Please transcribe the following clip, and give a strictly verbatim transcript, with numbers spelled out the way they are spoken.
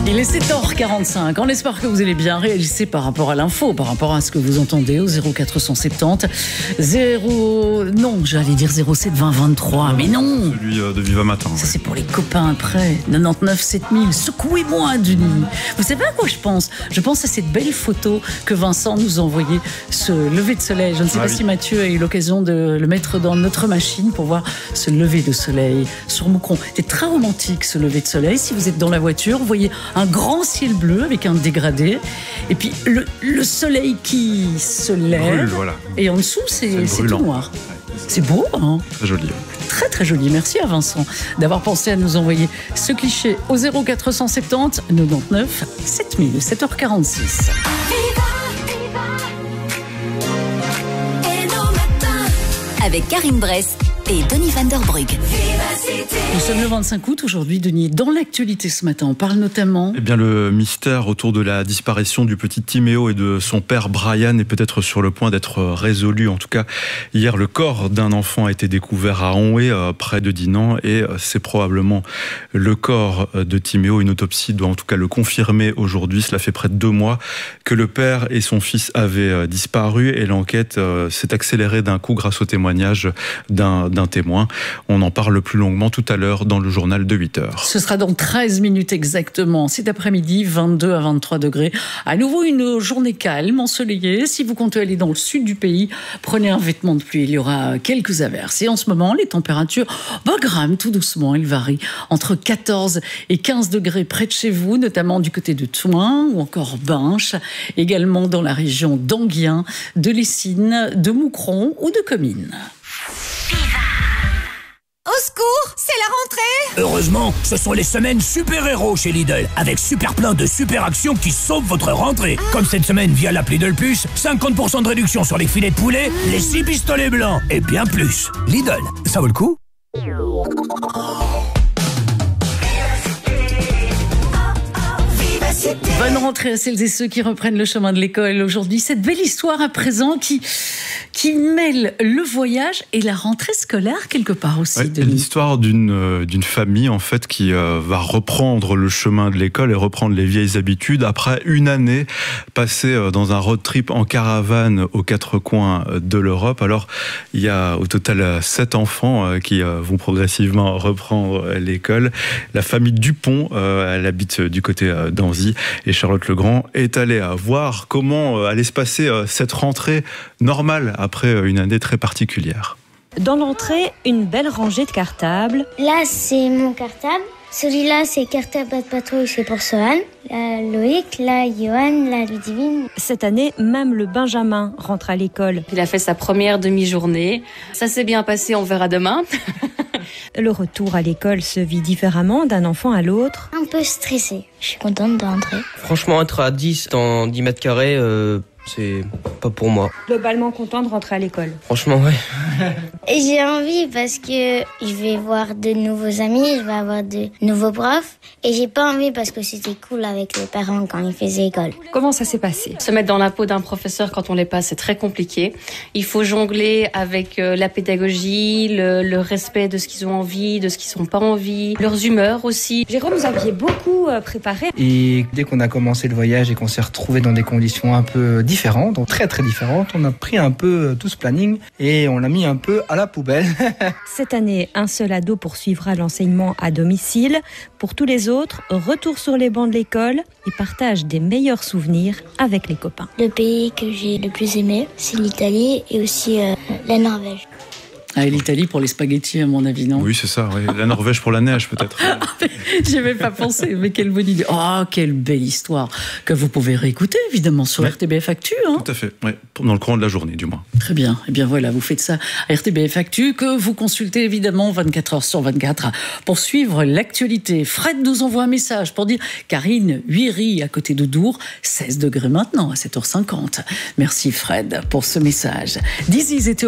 Il est sept heures quarante-cinq. On espère que vous allez bien. Réagissez par rapport à l'info, par rapport à ce que vous entendez au zéro quatre cent soixante-dix zéro... Non, j'allais dire zéro sept vingt vingt-trois, mais non. Celui de Viva Matin. Ça, ouais. C'est pour les copains après. quatre-vingt-dix-neuf sept mille. Secouez-moi, Denis. Vous savez à quoi je pense ? Je pense à cette belle photo que Vincent nous a envoyée, ce lever de soleil. Je ne sais ah, pas oui. si Mathieu a eu l'occasion de le mettre dans notre machine pour voir ce lever de soleil sur Moucron. C'est très romantique, ce lever de soleil. Si vous êtes dans la voiture, vous voyez un grand ciel bleu avec un dégradé. Et puis le, le soleil qui se lève. Brûle, voilà. Et en dessous, c'est, c'est tout noir. Ouais, c'est, c'est beau, hein ? Très joli. Très très joli. Merci à Vincent d'avoir pensé à nous envoyer ce cliché au zéro quatre cent soixante-dix quatre-vingt-dix-neuf sept mille, sept heures quarante-six. Avec Karine Bress et Denis Van der Brugge. Nous sommes le vingt-cinq août aujourd'hui, Denis. Dans l'actualité ce matin, on parle notamment... Eh bien, le mystère autour de la disparition du petit Timéo et de son père Brian est peut-être sur le point d'être résolu. En tout cas, hier, le corps d'un enfant a été découvert à Onhé, près de Dinan, et c'est probablement le corps de Timéo. Une autopsie doit en tout cas le confirmer aujourd'hui. Cela fait près de deux mois que le père et son fils avaient disparu et l'enquête s'est accélérée d'un coup grâce au témoignage d'un, d'un témoin. On en parle plus longuement tout à l'heure dans le journal de huit heures. Ce sera dans treize minutes exactement. Cet après-midi, vingt-deux à vingt-trois degrés. À nouveau une journée calme, ensoleillée. Si vous comptez aller dans le sud du pays, prenez un vêtement de pluie. Il y aura quelques averses. Et en ce moment, les températures bah, grimpent tout doucement. Elles varient entre quatorze et quinze degrés près de chez vous, notamment du côté de Thouin ou encore Binche. Également dans la région d'Enghien, de Lessines, de Moucron ou de Comines. Au secours, c'est la rentrée! Heureusement, ce sont les semaines super-héros chez Lidl, avec super plein de super actions qui sauvent votre rentrée. Ah. Comme cette semaine via l'appli Lidl Plus, cinquante pour cent de réduction sur les filets de poulet, mmh. les six pistolets blancs et bien plus. Lidl, ça vaut le coup? Bonne rentrée à celles et ceux qui reprennent le chemin de l'école aujourd'hui. Cette belle histoire à présent qui, qui mêle le voyage et la rentrée scolaire quelque part aussi. Ouais, l'histoire d'une, d'une famille en fait qui euh, va reprendre le chemin de l'école et reprendre les vieilles habitudes après une année passée dans un road trip en caravane aux quatre coins de l'Europe. Alors il y a au total sept enfants qui vont progressivement reprendre l'école. La famille Dupont, euh, elle habite du côté d'Anzy. Et Charlotte Legrand est allée à voir comment allait se passer cette rentrée normale après une année très particulière. Dans l'entrée, une belle rangée de cartables. Là, c'est mon cartable. Celui-là, c'est cartable de patrouille, c'est pour Sohan. Là, Loïc, là, Johan, là, Ludivine. Cette année, même le Benjamin rentre à l'école. Il a fait sa première demi-journée. Ça s'est bien passé, on verra demain. Le retour à l'école se vit différemment d'un enfant à l'autre. Un peu stressé. Je suis contente de rentrer. Franchement, être à dix dans dix mètres carrés, euh, c'est pas pour moi. Globalement content de rentrer à l'école. Franchement, ouais. Et j'ai envie parce que je vais voir de nouveaux amis, je vais avoir de nouveaux profs. Et j'ai pas envie parce que c'était cool avec les parents quand ils faisaient école. Comment ça s'est passé ? Se mettre dans la peau d'un professeur quand on l'est pas, c'est très compliqué. Il faut jongler avec la pédagogie, le, le respect de ce qu'ils ont envie, de ce qu'ils n'ont pas envie, leurs humeurs aussi. Jérôme, vous aviez beaucoup préparé. Et dès qu'on a commencé le voyage et qu'on s'est retrouvés dans des conditions un peu différentes, donc très très différentes, on a pris un peu tout ce planning et on l'a mis un peu à la poubelle. Cette année, un seul ado poursuivra l'enseignement à domicile. Pour tous les autres, retour sur les bancs de l'école et partage des meilleurs souvenirs avec les copains. Le pays que j'ai le plus aimé, c'est l'Italie et aussi euh, la Norvège. Ah, et l'Italie pour les spaghettis, à mon avis, non ? Oui, c'est ça. Oui. La Norvège pour la neige, peut-être. J'y avais pas pensé, mais quelle bonne idée. Oh, quelle belle histoire que vous pouvez réécouter, évidemment, sur ouais. R T B F Actu. Hein. Tout à fait, oui. Dans le courant de la journée, du moins. Très bien. Eh bien, voilà, vous faites ça à R T B F Actu, que vous consultez, évidemment, vingt-quatre heures sur vingt-quatre, pour suivre l'actualité. Fred nous envoie un message pour dire « Karine, Huiry, à côté de Dour, seize degrés maintenant, à sept heures cinquante. » Merci, Fred, pour ce message. Diziz était